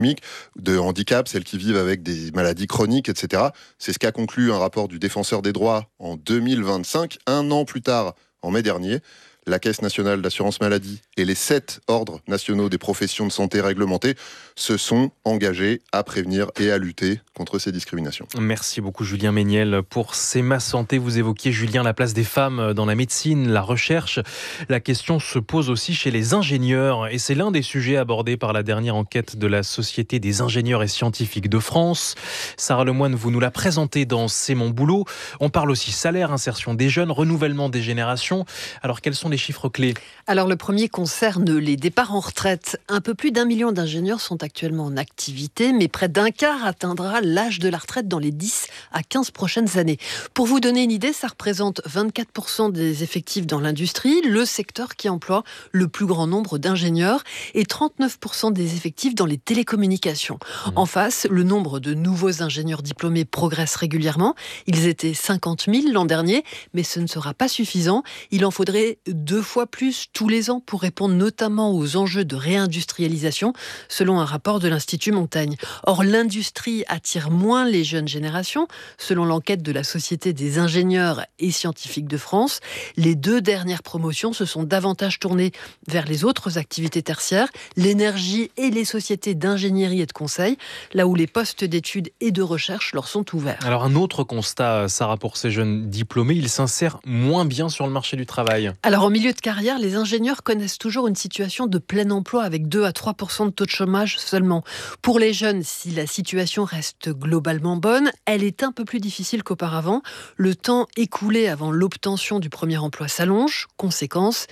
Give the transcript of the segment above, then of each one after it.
de handicap, celles qui vivent avec des maladies chroniques, etc. C'est ce qu'a conclu un rapport du Défenseur des droits en 2025, un an plus tard, en mai dernier. La Caisse nationale d'assurance maladie et les 7 ordres nationaux des professions de santé réglementées se sont engagés à prévenir et à lutter contre ces discriminations. Merci beaucoup Julien Méniel pour C'est ma santé. Vous évoquiez, Julien, la place des femmes dans la médecine, la recherche. La question se pose aussi chez les ingénieurs et c'est l'un des sujets abordés par la dernière enquête de la Société des ingénieurs et scientifiques de France. Sarah Lemoine, vous nous la présentez dans C'est mon boulot. On parle aussi salaire, insertion des jeunes, renouvellement des générations. Alors quels sont les chiffres clés? Alors le premier concerne les départs en retraite. Un peu plus d'1 million d'ingénieurs sont actuellement en activité, mais près d'un quart atteindra l'âge de la retraite dans les 10 à 15 prochaines années. Pour vous donner une idée, ça représente 24% des effectifs dans l'industrie, le secteur qui emploie le plus grand nombre d'ingénieurs, et 39% des effectifs dans les télécommunications. En face, le nombre de nouveaux ingénieurs diplômés progresse régulièrement. Ils étaient 50 000 l'an dernier, mais ce ne sera pas suffisant. Il en faudrait 2 fois plus tous les ans pour répondre notamment aux enjeux de réindustrialisation, selon un rapport de l'Institut Montaigne. Or, l'industrie attire moins les jeunes générations, selon l'enquête de la Société des ingénieurs et scientifiques de France. Les 2 dernières promotions se sont davantage tournées vers les autres activités tertiaires, l'énergie et les sociétés d'ingénierie et de conseil, là où les postes d'études et de recherche leur sont ouverts. Alors un autre constat, Sarah, pour ces jeunes diplômés, ils s'insèrent moins bien sur le marché du travail. Alors, en milieu de carrière, les ingénieurs connaissent toujours une situation de plein emploi avec 2 à 3% de taux de chômage seulement. Pour les jeunes, si la situation reste globalement bonne, elle est un peu plus difficile qu'auparavant. Le temps écoulé avant l'obtention du premier emploi s'allonge. Conséquence,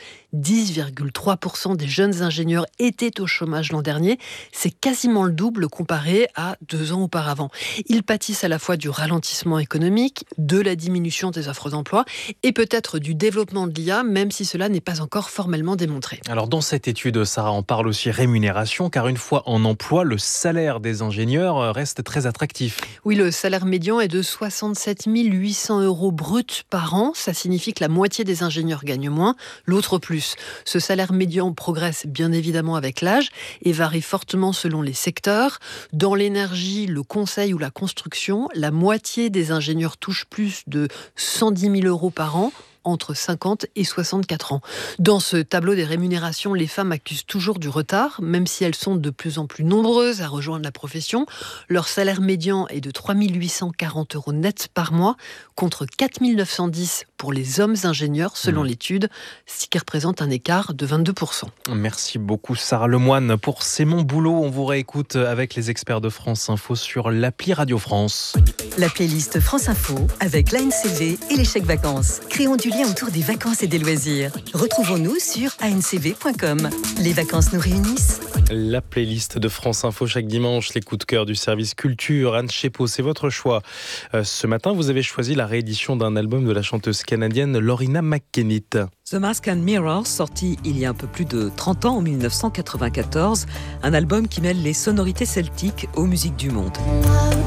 10,3% des jeunes ingénieurs étaient au chômage l'an dernier. C'est quasiment le double comparé à 2 ans auparavant. Ils pâtissent à la fois du ralentissement économique, de la diminution des offres d'emploi et peut-être du développement de l'IA, même si cela n'est pas encore formellement démontré. Alors dans cette étude, Sarah, on parle aussi rémunération, car une fois en emploi, le salaire des ingénieurs reste très attractif. Oui, le salaire médian est de 67 800 € bruts par an. Ça signifie que la moitié des ingénieurs gagnent moins, l'autre plus. Ce salaire médian progresse bien évidemment avec l'âge et varie fortement selon les secteurs. Dans l'énergie, le conseil ou la construction, la moitié des ingénieurs touchent plus de 110 000 € par an, entre 50 et 64 ans. Dans ce tableau des rémunérations, les femmes accusent toujours du retard, même si elles sont de plus en plus nombreuses à rejoindre la profession. Leur salaire médian est de 3 840 € net par mois, contre 4 910 pour les hommes ingénieurs, selon l'étude, ce qui représente un écart de 22%. Merci beaucoup Sarah Lemoine pour C'est mon boulot. On vous réécoute avec les experts de France Info sur l'appli Radio France. La playlist France Info avec l'ANCV et les chèques vacances. Créons du lien autour des vacances et des loisirs. Retrouvons-nous sur ancv.com. Les vacances nous réunissent. La playlist de France Info chaque dimanche, les coups de cœur du service culture. Anne Chepo, c'est votre choix. Ce matin, vous avez choisi la réédition d'un album de la chanteuse canadienne Lorina McKennitt. The Mask and Mirror, sorti il y a un peu plus de 30 ans, en 1994, un album qui mêle les sonorités celtiques aux musiques du monde.